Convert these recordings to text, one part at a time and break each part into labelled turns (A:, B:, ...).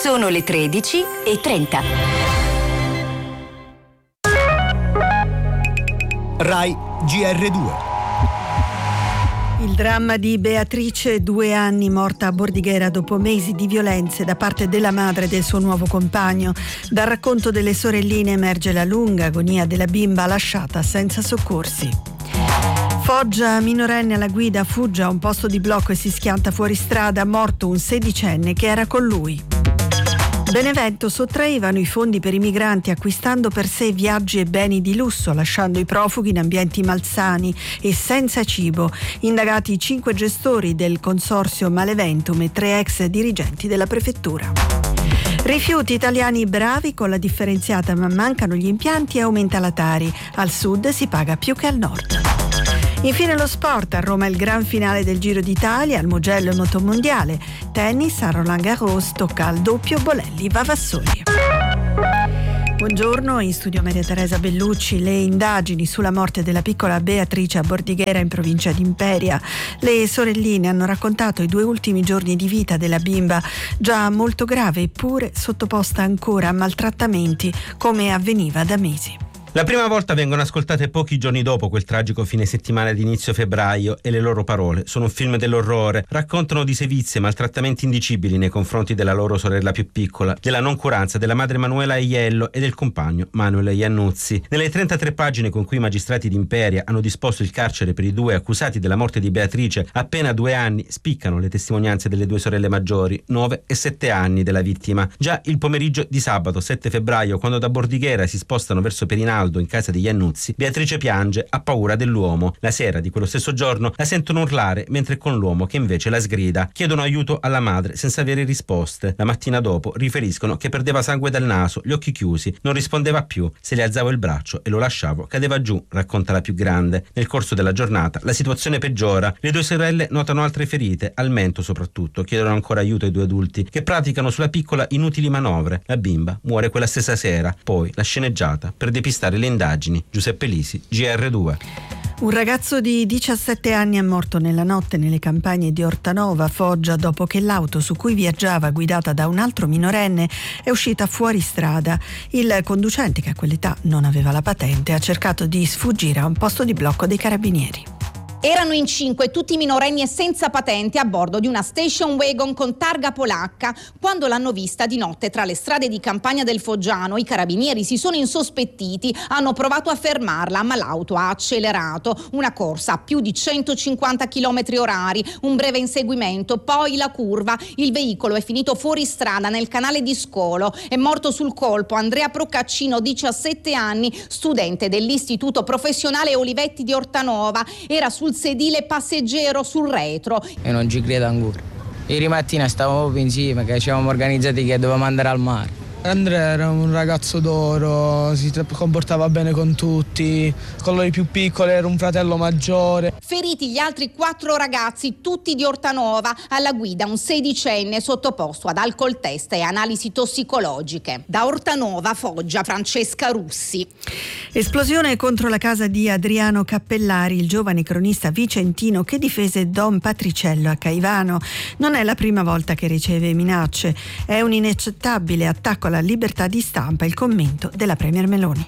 A: Sono le 13:30.
B: Rai GR2.
C: Il dramma di Beatrice, 2 anni, morta a Bordighera dopo mesi di violenze da parte della madre e del suo nuovo compagno. Dal racconto delle sorelline emerge la lunga agonia della bimba lasciata senza soccorsi. Foggia, minorenne alla guida, fugge a un posto di blocco e si schianta fuori strada, morto un 16enne che era con lui. Benevento, sottraevano i fondi per i migranti acquistando per sé viaggi e beni di lusso, lasciando i profughi in ambienti malsani e senza cibo. Indagati 5 gestori del consorzio Maleventum e 3 ex dirigenti della prefettura. Rifiuti italiani bravi con la differenziata, ma mancano gli impianti e aumenta la Tari. Al sud si paga più che al nord. Infine lo sport, a Roma il gran finale del Giro d'Italia, al Mugello Motomondiale. Tennis, a Roland Garros tocca al doppio Bolelli-Vavassori. Buongiorno, in studio Maria Teresa Bellucci. Le indagini sulla morte della piccola Beatrice a Bordighera in provincia di Imperia. Le sorelline hanno raccontato i 2 ultimi giorni di vita della bimba, già molto grave eppure sottoposta ancora a maltrattamenti come avveniva da mesi.
D: La prima volta vengono ascoltate pochi giorni dopo quel tragico fine settimana di inizio febbraio e le loro parole sono un film dell'orrore, raccontano di sevizie e maltrattamenti indicibili nei confronti della loro sorella più piccola, della noncuranza della madre Manuela Aiello e del compagno Manuel Iannuzzi. Nelle 33 pagine con cui i magistrati di Imperia hanno disposto il carcere per i 2 accusati della morte di Beatrice, appena 2 anni, spiccano le testimonianze delle 2 sorelle maggiori, 9 e 7 anni della vittima. Già il pomeriggio di sabato 7 febbraio, quando da Bordighera si spostano verso Perinaldo in casa degli Iannuzzi, Beatrice piange, ha paura dell'uomo. La sera di quello stesso giorno la sentono urlare mentre è con l'uomo che invece la sgrida. Chiedono aiuto alla madre senza avere risposte. La mattina dopo riferiscono che perdeva sangue dal naso, gli occhi chiusi, non rispondeva più. Se le alzavo il braccio e lo lasciavo cadeva giù, racconta la più grande. Nel corso della giornata la situazione peggiora. Le 2 sorelle notano altre ferite, al mento soprattutto. Chiedono ancora aiuto ai 2 adulti che praticano sulla piccola inutili manovre. La bimba muore quella stessa sera. Poi la sceneggiata per depistare le indagini. Giuseppe Lisi, GR2.
C: Un ragazzo di 17 anni è morto nella notte nelle campagne di Ortanova, Foggia, dopo che l'auto su cui viaggiava, guidata da un altro minorenne, è uscita fuori strada. Il conducente, che a quell'età non aveva la patente, ha cercato di sfuggire a un posto di blocco dei carabinieri.
E: Erano in 5, tutti minorenni e senza patente, a bordo di una station wagon con targa polacca. Quando l'hanno vista di notte tra le strade di campagna del Foggiano, i carabinieri si sono insospettiti, hanno provato a fermarla, ma l'auto ha accelerato. Una corsa a più di 150 km/h, un breve inseguimento, poi la curva. Il veicolo è finito fuori strada nel canale di Scolo. È morto sul colpo Andrea Procaccino, 17 anni, studente dell'Istituto Professionale Olivetti di Ortanova. Era sul sedile passeggero sul retro.
F: E non ci credo ancora. Ieri mattina stavamo insieme, che ci avevamo organizzati che dovevamo andare al mare.
G: Andrea era un ragazzo d'oro, si comportava bene con tutti, con noi più piccoli era un fratello maggiore.
E: Feriti gli altri 4 ragazzi, tutti di Ortanova, alla guida un 16enne sottoposto ad alcol test e analisi tossicologiche. Da Ortanova, Foggia, Francesca Russi.
C: Esplosione contro la casa di Adriano Cappellari, il giovane cronista vicentino che difese Don Patriciello a Caivano. Non è la prima volta che riceve minacce, è un inaccettabile attacco alla libertà di stampa. Il commento della Premier Meloni.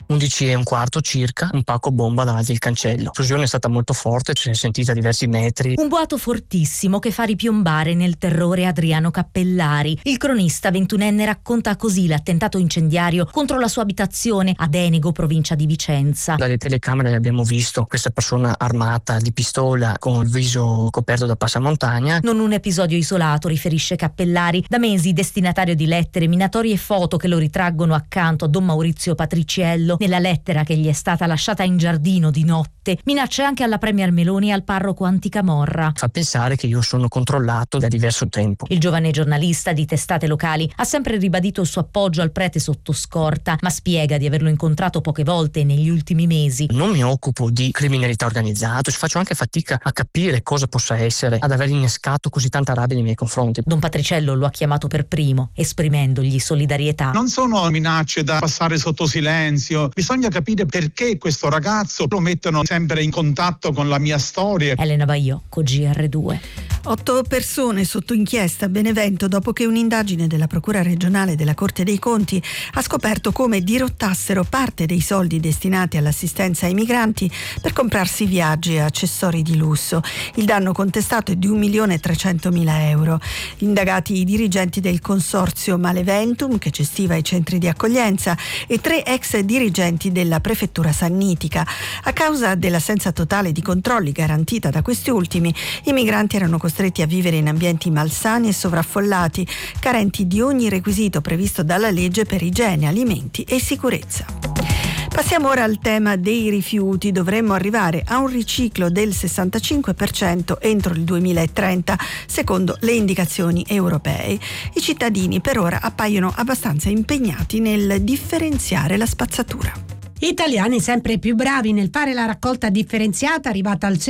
H: 11:15 circa, un pacco bomba davanti al cancello. L'esplosione è stata molto forte, si è sentita a diversi metri.
I: Un boato fortissimo che fa ripiombare nel terrore Adriano Cappellari. Il cronista 21enne racconta così l'attentato incendiario contro la sua abitazione a Denego, provincia di Vicenza.
H: Dalle telecamere abbiamo visto questa persona armata di pistola con il viso coperto da passamontagna.
I: Non un episodio isolato, riferisce Cappellari, da mesi destinatario di lettere, minatorie e foto che lo ritraggono accanto a Don Maurizio Patriciello. Nella lettera che gli è stata lasciata in giardino di notte, minacce anche alla Premier Meloni e al parroco Anticamorra.
H: Fa pensare che io sono controllato da diverso tempo.
I: Il giovane giornalista di testate locali ha sempre ribadito il suo appoggio al prete sotto scorta, ma spiega di averlo incontrato poche volte negli ultimi mesi.
H: Non mi occupo di criminalità organizzata, faccio anche fatica a capire cosa possa essere ad aver innescato così tanta rabbia nei miei confronti.
I: Don Patriciello lo ha chiamato per primo, esprimendogli solidarietà.
J: Non sono minacce da passare sotto silenzio. Bisogna capire perché questo ragazzo lo mettono sempre in contatto con la mia storia.
I: Elena Baiocco, GR2.
C: 8 persone sotto inchiesta a Benevento dopo che un'indagine della Procura regionale della Corte dei Conti ha scoperto come dirottassero parte dei soldi destinati all'assistenza ai migranti per comprarsi viaggi e accessori di lusso. Il danno contestato è di 1.300.000 euro. Indagati i dirigenti del consorzio Maleventum, che gestiva i centri di accoglienza, e 3 ex dirigenti della prefettura sannitica. A causa dell'assenza totale di controlli garantita da questi ultimi, i migranti erano costretti a vivere in ambienti malsani e sovraffollati, carenti di ogni requisito previsto dalla legge per igiene, alimenti e sicurezza. Passiamo ora al tema dei rifiuti. Dovremmo arrivare a un riciclo del 65% entro il 2030, secondo le indicazioni europee. I cittadini per ora appaiono abbastanza impegnati nel differenziare la spazzatura.
K: Italiani sempre più bravi nel fare la raccolta differenziata, arrivata al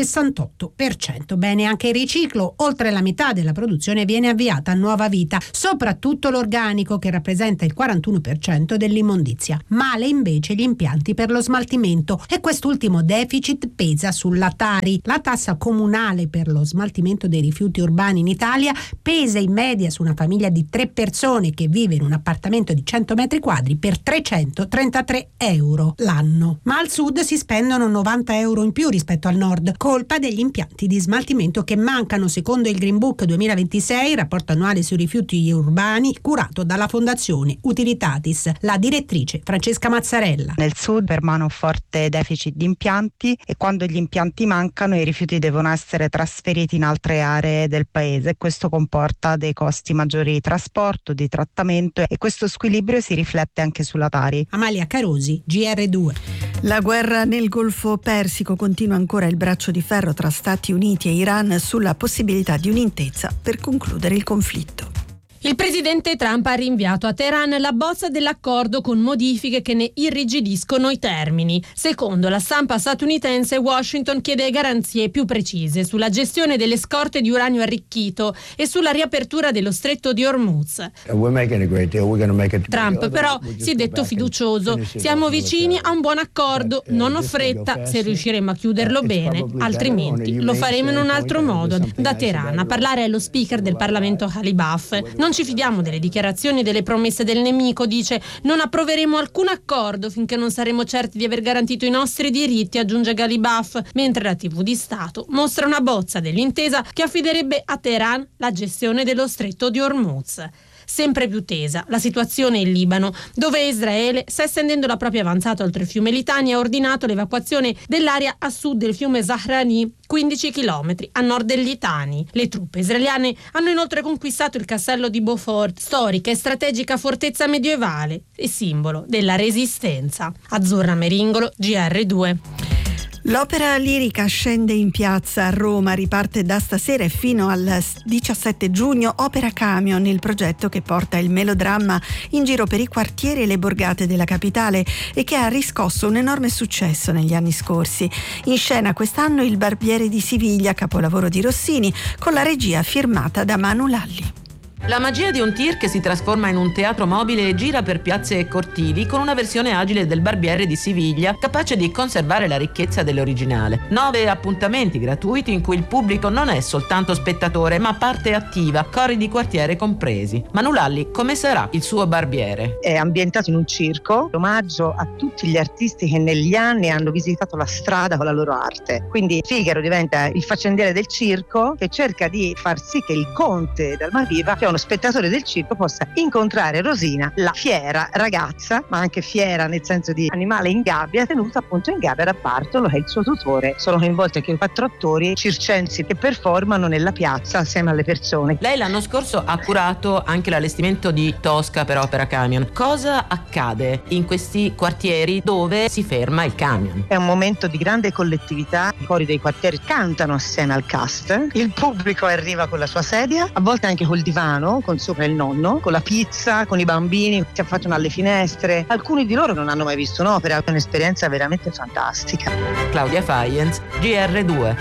K: 68%. Bene anche il riciclo, oltre la metà della produzione viene avviata a nuova vita, soprattutto l'organico che rappresenta il 41% dell'immondizia. Male invece gli impianti per lo smaltimento e quest'ultimo deficit pesa sulla Tari. La tassa comunale per lo smaltimento dei rifiuti urbani in Italia pesa in media su una famiglia di 3 persone che vive in un appartamento di 100 metri quadri per 333 euro l'anno. Ma al sud si spendono 90 euro in più rispetto al nord, colpa degli impianti di smaltimento che mancano, secondo il Green Book 2026, rapporto annuale sui rifiuti urbani curato dalla Fondazione Utilitatis. La direttrice Francesca Mazzarella.
L: Nel sud permane un forte deficit di impianti e quando gli impianti mancano i rifiuti devono essere trasferiti in altre aree del paese. Questo comporta dei costi maggiori di trasporto, di trattamento e questo squilibrio si riflette anche sulla Tari.
K: Amalia Carosi, GR2.
C: La guerra nel Golfo Persico, continua ancora il braccio di ferro tra Stati Uniti e Iran sulla possibilità di un'intesa per concludere il conflitto.
M: Il presidente Trump ha rinviato a Teheran la bozza dell'accordo con modifiche che ne irrigidiscono i termini. Secondo la stampa statunitense, Washington chiede garanzie più precise sulla gestione delle scorte di uranio arricchito e sulla riapertura dello stretto di Hormuz. Trump però si è detto fiducioso. Siamo vicini a un buon accordo, non ho fretta se riusciremo a chiuderlo bene, altrimenti lo faremo in un altro modo. Da Teheran a parlare allo speaker del Parlamento Ghalibaf. Non ci fidiamo delle dichiarazioni e delle promesse del nemico, dice. Non approveremo alcun accordo finché non saremo certi di aver garantito i nostri diritti, aggiunge Ghalibaf, mentre la TV di Stato mostra una bozza dell'intesa che affiderebbe a Teheran la gestione dello stretto di Hormuz. Sempre più tesa la situazione in Libano, dove Israele sta estendendo la propria avanzata oltre il fiume Litani e ha ordinato l'evacuazione dell'area a sud del fiume Zahrani, 15 km a nord del Litani. Le truppe israeliane hanno inoltre conquistato il castello di Beaufort, storica e strategica fortezza medievale e simbolo della resistenza. Azzurra Meringolo, GR2.
C: L'opera lirica scende in piazza a Roma, riparte da stasera e fino al 17 giugno Opera Camion, il progetto che porta il melodramma in giro per i quartieri e le borgate della capitale e che ha riscosso un enorme successo negli anni scorsi. In scena quest'anno Il Barbiere di Siviglia, capolavoro di Rossini, con la regia firmata da Manu Lalli.
N: La magia di un tir che si trasforma in un teatro mobile e gira per piazze e cortili con una versione agile del Barbiere di Siviglia, capace di conservare la ricchezza dell'originale. 9 appuntamenti gratuiti in cui il pubblico non è soltanto spettatore, ma parte attiva, cori di quartiere compresi. Manu Lalli, come sarà il suo Barbiere?
L: È ambientato in un circo, omaggio a tutti gli artisti che negli anni hanno visitato la strada con la loro arte. Quindi Figaro diventa il faccendiere del circo che cerca di far sì che il conte d'Almaviva, che è uno spettatore del circo, possa incontrare Rosina, la fiera ragazza, ma anche fiera nel senso di animale in gabbia, tenuta appunto in gabbia da Bartolo, che è il suo tutore. Sono coinvolti anche 4 attori circensi che performano nella piazza assieme alle persone.
N: Lei l'anno scorso ha curato anche l'allestimento di Tosca per Opera Camion. Cosa accade in questi quartieri dove si ferma il camion?
L: È un momento di grande collettività, i cori dei quartieri cantano assieme al cast, il pubblico arriva con la sua sedia, a volte anche col divano, con sopra il nonno, con la pizza, con i bambini, si affacciano alle finestre. Alcuni di loro non hanno mai visto un'opera, è un'esperienza veramente fantastica.
N: Claudia Faienz, GR2.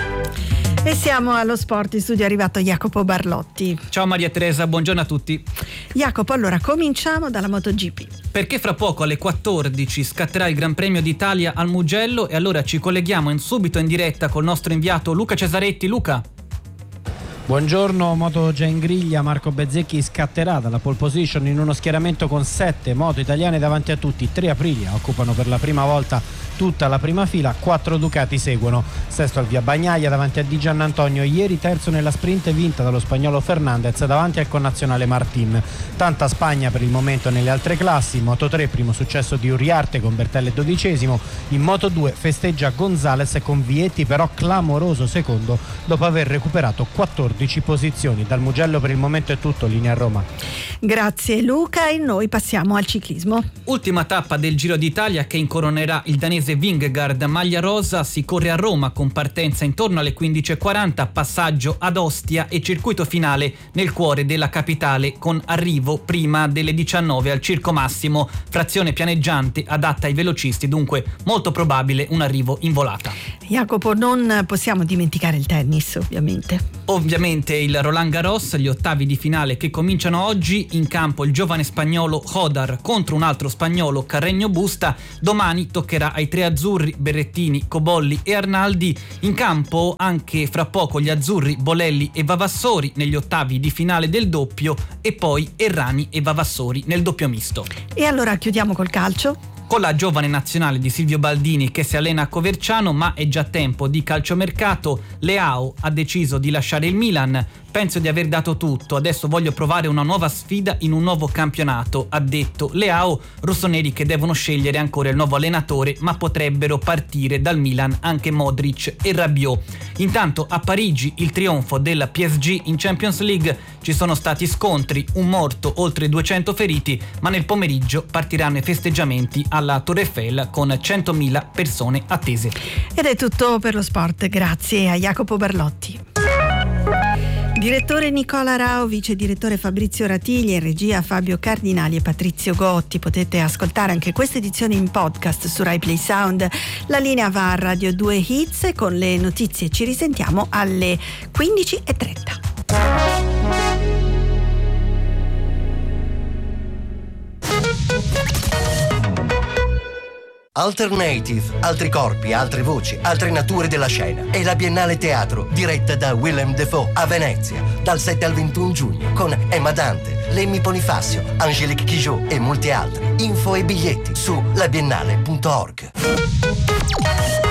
C: E siamo allo sport, in studio è arrivato Jacopo Barlotti.
O: Ciao Maria Teresa, buongiorno a tutti.
C: Jacopo, allora cominciamo dalla MotoGP.
O: Perché fra poco alle 14 scatterà il Gran Premio d'Italia al Mugello e allora ci colleghiamo subito in diretta col nostro inviato Luca Cesaretti. Luca.
P: Buongiorno, moto già in griglia, Marco Bezzecchi scatterà dalla pole position in uno schieramento con 7 moto italiane davanti a tutti. 3 Aprilia occupano per la prima volta tutta la prima fila, 4 Ducati seguono. Sesto al Via Bagnaia davanti a Di Giannantonio, ieri terzo nella sprint vinta dallo spagnolo Fernandez davanti al connazionale Martin. Tanta Spagna per il momento nelle altre classi. Moto 3 primo successo di Uriarte con Bertelle 12esimo, in Moto 2 festeggia Gonzalez con Vietti però clamoroso secondo dopo aver recuperato 14 posizioni. Dal Mugello per il momento è tutto, linea a Roma.
C: Grazie Luca, e noi passiamo al ciclismo.
O: Ultima tappa del Giro d'Italia che incoronerà il danese Vingegaard. Maglia rosa, si corre a Roma con partenza intorno alle 15:40, passaggio ad Ostia e circuito finale nel cuore della capitale con arrivo prima delle 19 al Circo Massimo, frazione pianeggiante adatta ai velocisti, dunque molto probabile un arrivo in volata.
C: Jacopo, non possiamo dimenticare il tennis,
O: Ovviamente il Roland Garros, gli ottavi di finale che cominciano oggi. In campo il giovane spagnolo Hodar contro un altro spagnolo, Carreño Busta. Domani toccherà ai tre azzurri, Berrettini, Cobolli e Arnaldi. In campo anche fra poco gli azzurri Bolelli e Vavassori negli ottavi di finale del doppio, e poi Errani e Vavassori nel doppio misto.
C: E allora chiudiamo col calcio.
O: Con la giovane nazionale di Silvio Baldini che si allena a Coverciano, ma è già tempo di calciomercato. Leao ha deciso di lasciare il Milan. Penso di aver dato tutto, adesso voglio provare una nuova sfida in un nuovo campionato, ha detto Leao. Rossoneri che devono scegliere ancora il nuovo allenatore, ma potrebbero partire dal Milan anche Modric e Rabiot. Intanto a Parigi il trionfo della PSG in Champions League, ci sono stati scontri, un morto, oltre 200 feriti, ma nel pomeriggio partiranno i festeggiamenti alla Tour Eiffel con 100.000 persone attese.
C: Ed è tutto per lo sport, grazie a Jacopo Berlotti. Direttore Nicola Rao, vice direttore Fabrizio Ratigli e regia Fabio Cardinali e Patrizio Gotti. Potete ascoltare anche questa edizione in podcast su Rai Play Sound. La linea va a Radio 2 Hits e con le notizie ci risentiamo alle 15:30.
Q: Alternative, altri corpi, altre voci, altre nature della scena. È la Biennale Teatro, diretta da Willem Dafoe a Venezia, dal 7 al 21 giugno, con Emma Dante, Lemmy Bonifacio, Angélique Kidjo e molti altri. Info e biglietti su labiennale.org.